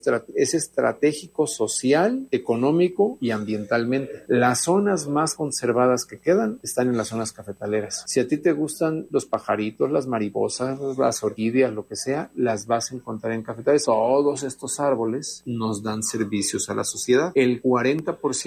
es estratégico social, económico y ambientalmente. Las zonas más conservadas que quedan están en las zonas cafetaleras. Si a ti te gustan los pajaritos, las mariposas, las orquídeas, lo que sea, las vas a encontrar en cafetales. Todos estos árboles nos dan servicios a la sociedad. El 40%